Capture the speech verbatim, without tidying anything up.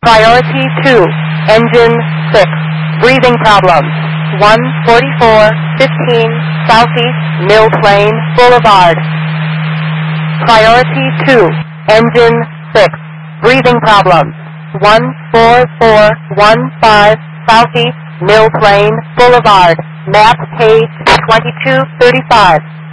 Priority two, engine six, breathing problems. one forty-four fifteen Southeast Mill Plain Boulevard. Priority two, engine six, breathing problems. one four four one five Southeast Mill Plain Boulevard. Map page twenty-two thirty-five.